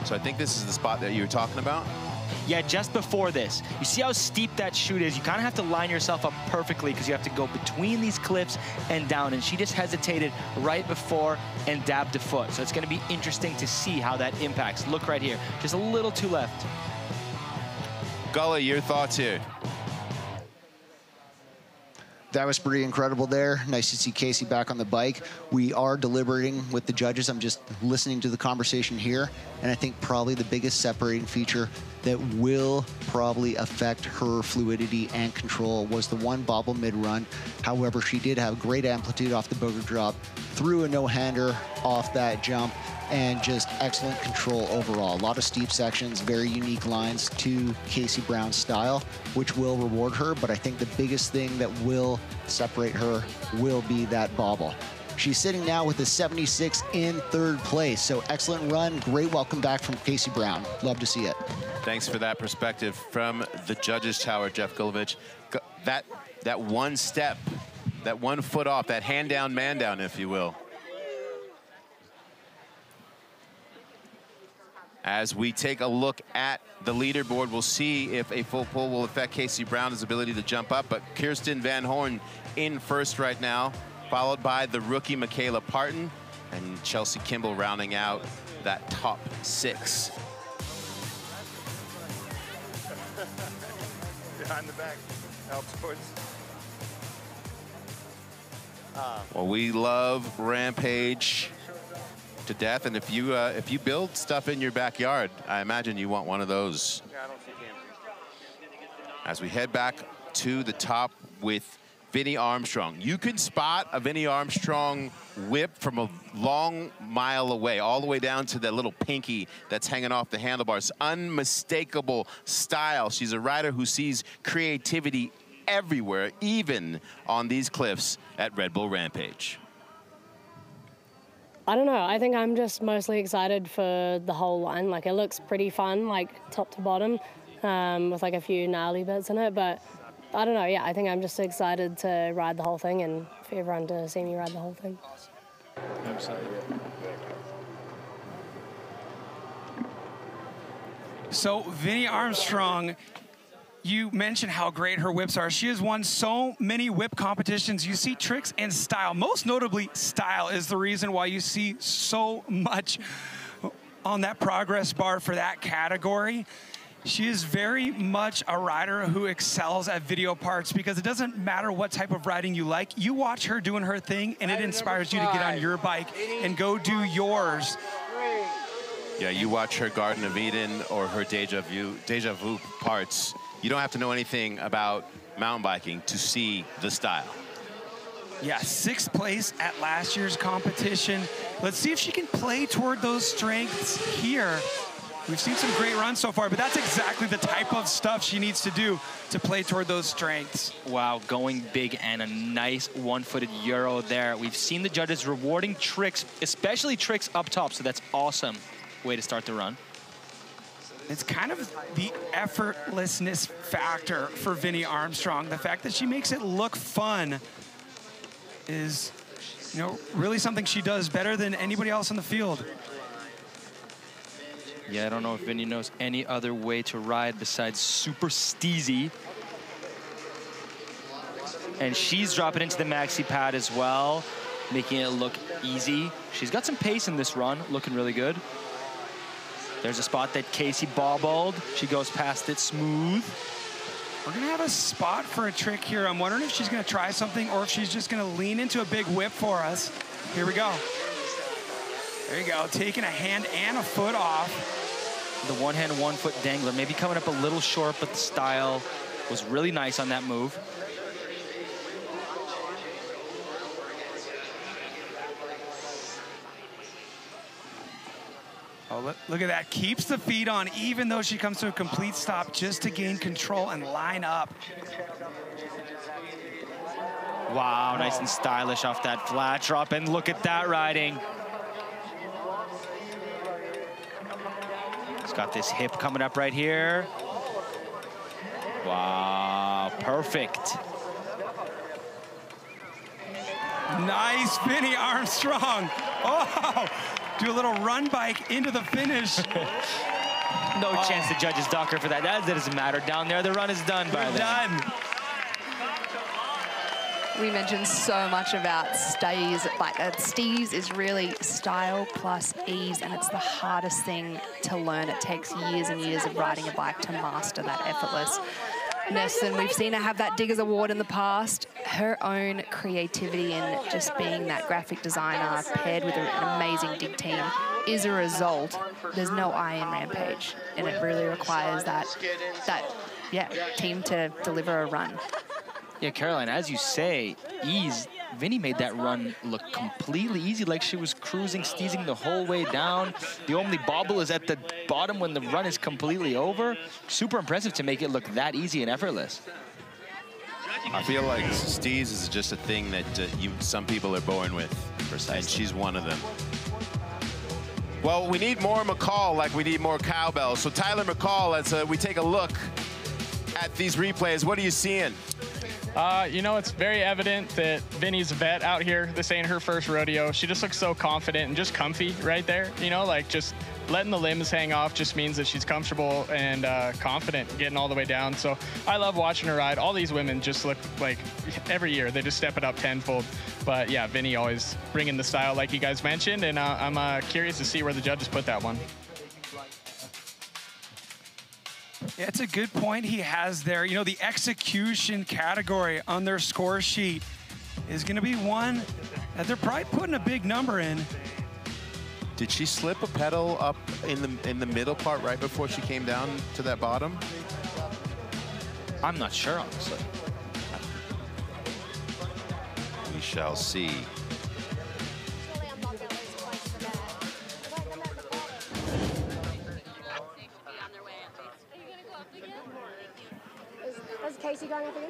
So I think this is the spot that you were talking about. Yeah, just before this. You see how steep that chute is? You kind of have to line yourself up perfectly because you have to go between these cliffs and down. And she just hesitated right before and dabbed a foot. So it's going to be interesting to see how that impacts. Look right here, just a little too left. Gully, your thoughts here? That was pretty incredible there. Nice to see Casey back on the bike. We are deliberating with the judges. I'm just listening to the conversation here. And I think probably the biggest separating feature that will probably affect her fluidity and control was the one bobble mid-run. However, she did have great amplitude off the booger drop, threw a no-hander off that jump, and just excellent control overall. A lot of steep sections, very unique lines to Casey Brown's style, which will reward her, but I think the biggest thing that will separate her will be that bobble. She's sitting now with a 76 in third place, so excellent run, great welcome back from Casey Brown. Love to see it. Thanks for that perspective from the judges' tower, Jeff Gulovich. That one step, that 1 foot off, that hand down, man down, if you will. As we take a look at the leaderboard, we'll see if a full pull will affect Casey Brown's ability to jump up, but Kirsten Van Horn in first right now, followed by the rookie Michaela Parton and Chelsea Kimball rounding out that top 6. Behind the back, helps towards. Well, we love Rampage to death, and if you build stuff in your backyard, I imagine you want one of those. Yeah, I don't see cameras. As we head back to the top with Vinnie Armstrong. You can spot a Vinnie Armstrong whip from a long mile away, all the way down to that little pinky that's hanging off the handlebars. Unmistakable style. She's a rider who sees creativity everywhere, even on these cliffs at Red Bull Rampage. I don't know. I think I'm just mostly excited for the whole line. Like, it looks pretty fun, like top to bottom, with like a few gnarly bits in it. But I don't know. Yeah, I think I'm just excited to ride the whole thing and for everyone to see me ride the whole thing. I'm excited. So Vinnie Armstrong, you mentioned how great her whips are. She has won so many whip competitions. You see tricks and style. Most notably, style is the reason why you see so much on that progress bar for that category. She is very much a rider who excels at video parts because it doesn't matter what type of riding you like. You watch her doing her thing and it inspires you to get on your bike and go do yours. Yeah, you watch her Garden of Eden or her Deja Vu parts. You don't have to know anything about mountain biking to see the style. Yeah, 6th place at last year's competition. Let's see if she can play toward those strengths here. We've seen some great runs so far, but that's exactly the type of stuff she needs to do to play toward those strengths. Wow, going big and a nice one-footed Euro there. We've seen the judges rewarding tricks, especially tricks up top, so that's awesome way to start the run. It's kind of the effortlessness factor for Vinnie Armstrong. The fact that she makes it look fun is, you know, really something she does better than anybody else in the field. Yeah, I don't know if Vinnie knows any other way to ride besides super steezy. And she's dropping into the maxi pad as well, making it look easy. She's got some pace in this run, looking really good. There's a spot that Casey bobbled. She goes past it smooth. We're gonna have a spot for a trick here. I'm wondering if she's gonna try something or if she's just gonna lean into a big whip for us. Here we go. There you go, taking a hand and a foot off. The one hand, 1 foot dangler, maybe coming up a little short, but the style was really nice on that move. Oh, look at that. Keeps the feet on even though she comes to a complete stop just to gain control and line up. Wow, nice and stylish off that flat drop, and look at that riding. He's got this hip coming up right here. Wow, perfect. Nice, Vinnie Armstrong. Oh, do a little run bike into the finish. No chance the judges dock her for that. That doesn't matter. Down there, the run is done by them. Done. We mentioned so much about Steez, but Steez is really style plus ease, and it's the hardest thing to learn. It takes years and years of riding a bike to master that effortlessness. And we've seen her have that Diggers Award in the past. Her own creativity and just being that graphic designer paired with an amazing dig team is a result. There's no I in Rampage, and it really requires that team to deliver a run. Yeah, Caroline, as you say, ease. Vinny made that run look completely easy, like she was cruising, steezing the whole way down. The only bobble is at the bottom when the run is completely over. Super impressive to make it look that easy and effortless. I feel like steez is just a thing that some people are born with. Precisely. And she's one of them. Well, we need more McCall like we need more cowbell. So Tyler McCall, as we take a look at these replays, what are you seeing? You know, it's very evident that Vinny's a vet out here. This ain't her first rodeo. She just looks so confident and just comfy right there. You know, like just letting the limbs hang off just means that she's comfortable and confident getting all the way down. So I love watching her ride. All these women just look like every year they just step it up tenfold. But yeah, Vinny always bringing the style like you guys mentioned. And I'm curious to see where the judges put that one. Yeah, it's a good point he has there. You know, the execution category on their score sheet is going to be one that they're probably putting a big number in. Did she slip a pedal up in the middle part right before she came down to that bottom? I'm not sure, honestly. We shall see. Is Casey going up again?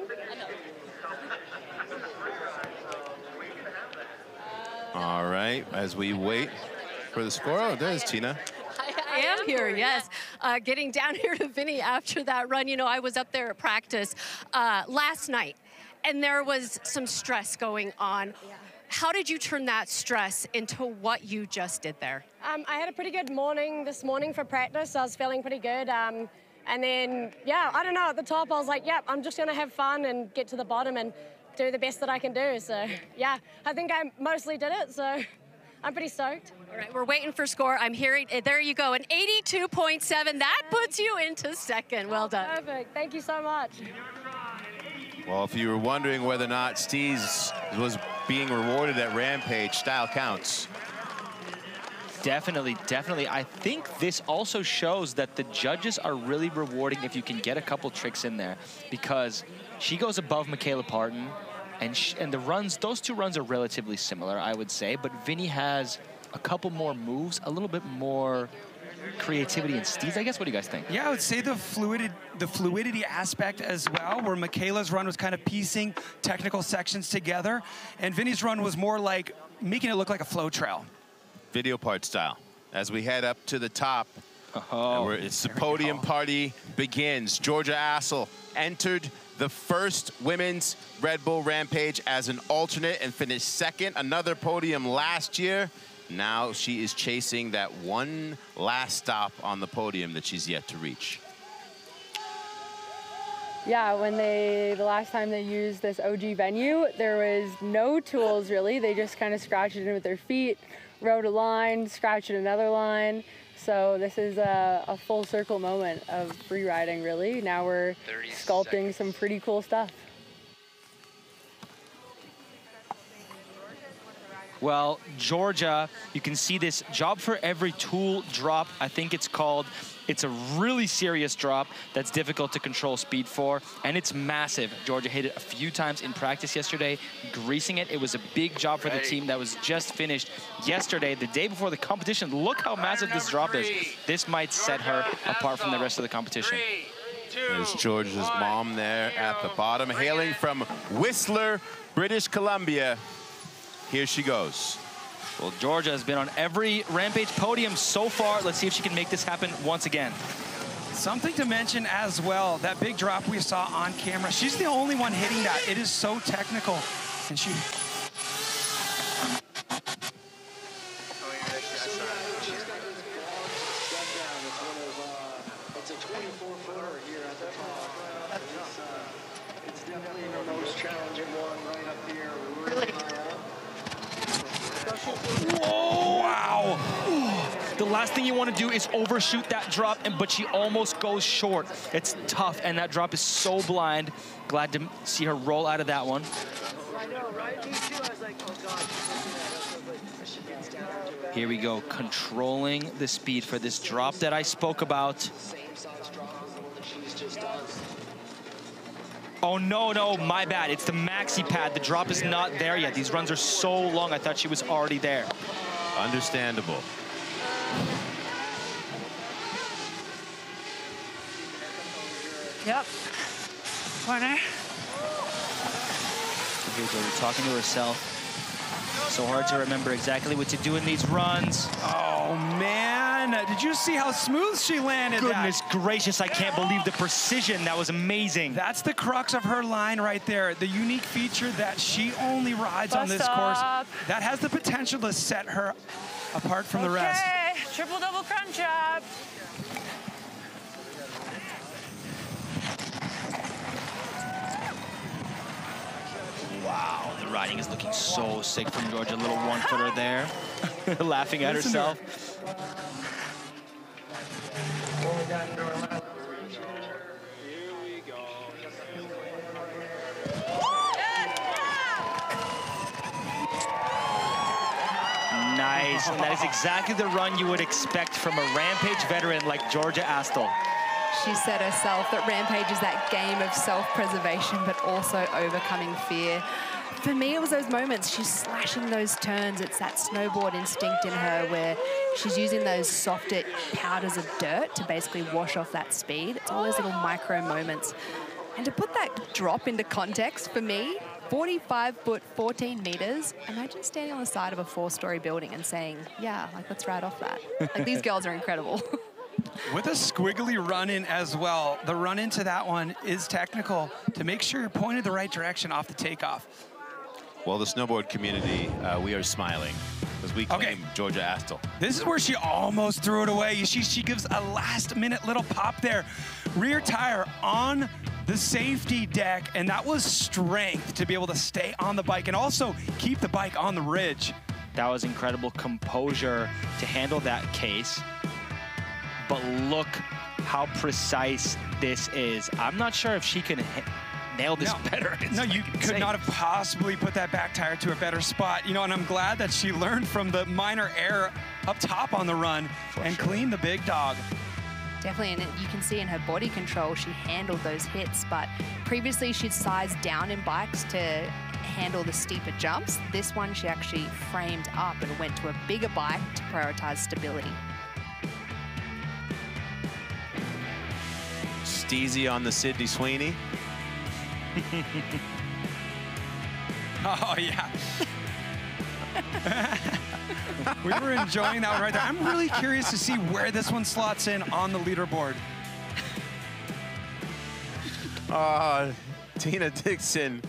All right, as we wait for the score. Oh, there's Tina. I am here, yes. Getting down here to Vinny after that run. You know, I was up there at practice last night, and there was some stress going on. Yeah. How did you turn that stress into what you just did there? I had a pretty good morning this morning for practice. I was feeling pretty good. And then, yeah, I don't know, at the top I was like, yep, I'm just going to have fun and get to the bottom and do the best that I can do. So, yeah, I think I mostly did it, so I'm pretty stoked. All right, we're waiting for score. I'm hearing, there you go, an 82.7. That puts you into second. Well done. Perfect. Thank you so much. Well, if you were wondering whether or not Steez was being rewarded at Rampage, style counts. Definitely, definitely. I think this also shows that the judges are really rewarding if you can get a couple tricks in there, because she goes above Michaela Parton, and the runs, those two runs are relatively similar, I would say, but Vinny has a couple more moves, a little bit more creativity and Steez, I guess. What do you guys think? Yeah, I would say the fluidity aspect as well, where Michaela's run was kind of piecing technical sections together, and Vinny's run was more like making it look like a flow trail. Video part style. As we head up to the top, it's the podium party begins. Georgia Assel entered the first women's Red Bull Rampage as an alternate and finished second. Another podium last year. Now she is chasing that one last stop on the podium that she's yet to reach. Yeah, when the last time they used this OG venue, there was no tools really. They just kind of scratched it in with their feet, rode a line, scratched another line. So this is a full circle moment of free riding, really. Now we're sculpting some pretty cool stuff. Well, Georgia, you can see this job for every tool drop, I think it's called. It's a really serious drop that's difficult to control speed for, and it's massive. Georgia hit it a few times in practice yesterday, greasing it. It was a big job for the team that was just finished yesterday, the day before the competition. Look how massive this drop is. This might set her apart from the rest of the competition. There's Georgia's mom there at the bottom, hailing from Whistler, British Columbia. Here she goes. Well, Georgia has been on every Rampage podium so far. Let's see if she can make this happen once again. Something to mention as well, that big drop we saw on camera, she's the only one hitting that. It is so technical. And she... The last thing you want to do is overshoot that drop, but she almost goes short. It's tough, and that drop is so blind. Glad to see her roll out of that one. Here we go, controlling the speed for this drop that I spoke about. Oh, no, my bad. It's the maxi pad. The drop is not there yet. These runs are so long, I thought she was already there. Understandable. Yep. Corner. Here Jody talking to herself. So hard to remember exactly what to do in these runs. Oh, man. Did you see how smooth she landed that? Goodness gracious, I can't believe the precision. That was amazing. That's the crux of her line right there. The unique feature that she only rides on this course. That has the potential to set her apart from the rest. Okay, triple double crunch up. Wow, the riding is looking so sick from Georgia. A little one-footer there, laughing at herself. Nice, and that is exactly the run you would expect from a Rampage veteran like Georgia Astle. She said herself that Rampage is that game of self-preservation, but also overcoming fear. For me, it was those moments. She's slashing those turns. It's that snowboard instinct in her where she's using those softer powders of dirt to basically wash off that speed. It's all those little micro moments. And to put that drop into context, for me, 45 foot, 14 meters. Imagine standing on the side of a 4-story building and saying, yeah, like, let's ride off that. Like, these girls are incredible. With a squiggly run-in as well. The run into that one is technical to make sure you're pointed the right direction off the takeoff. Well, the snowboard community, we are smiling as we claim Georgia Astle. This is where she almost threw it away. She gives a last-minute little pop there. Rear tire on the safety deck, and that was strength to be able to stay on the bike and also keep the bike on the ridge. That was incredible composure to handle that case. But look how precise this is. I'm not sure if she can nail this better. No, you could not have possibly put that back tire to a better spot. You know, and I'm glad that she learned from the minor error up top on the run and cleaned the big dog. Definitely, and you can see in her body control, she handled those hits, but previously she'd sized down in bikes to handle the steeper jumps. This one, she actually framed up and went to a bigger bike to prioritize stability. Steezy on the Sydney Sweeney. Oh, yeah. We were enjoying that one right there. I'm really curious to see where this one slots in on the leaderboard. Tina Dixon.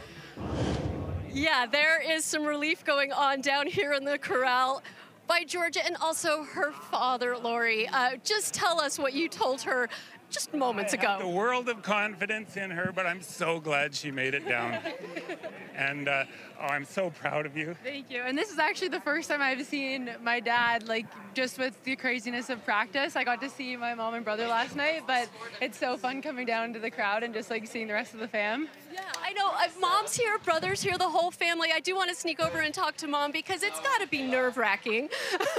Yeah, there is some relief going on down here in the corral by Georgia and also her father, Lori. Just tell us what you told her just moments ago. I have the world of confidence in her, but I'm so glad she made it down. And I'm so proud of you. Thank you. And this is actually the first time I've seen my dad, like, just with the craziness of practice. I got to see my mom and brother last night, but it's so fun coming down into the crowd and just, like, seeing the rest of the fam. Yeah, I know. Mom's here, brother's here, the whole family. I do want to sneak over and talk to Mom because it's got to be nerve-wracking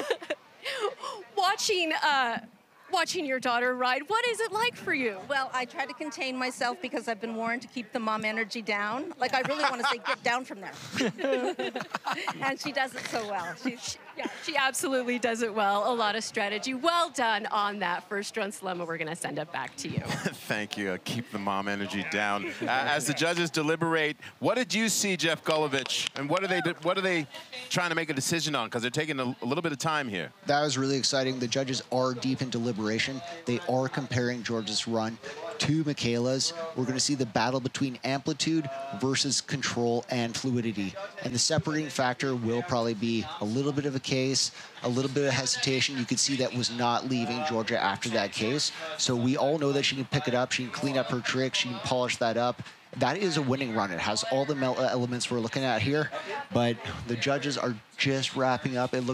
watching your daughter ride. What is it like for you? Well, I try to contain myself because I've been warned to keep the mom energy down. Like, I really want to say, get down from there. And she does it so well. She absolutely does it well. A lot of strategy. Well done on that first run, Salema. We're going to send it back to you. Thank you. Keep the mom energy down. As the judges deliberate, what did you see, Jeff Gulevich? And what are they trying to make a decision on? Because they're taking a little bit of time here. That was really exciting. The judges are deep in deliberation. They are comparing Georgia's run to Michaela's. We're going to see the battle between amplitude versus control and fluidity. And the separating factor will probably be a little bit of a case, a little bit of hesitation. You could see that was not leaving Georgia after that case. So we all know that she can pick it up. She can clean up her tricks. She can polish that up. That is a winning run. It has all the elements we're looking at here, but the judges are just wrapping up. It looks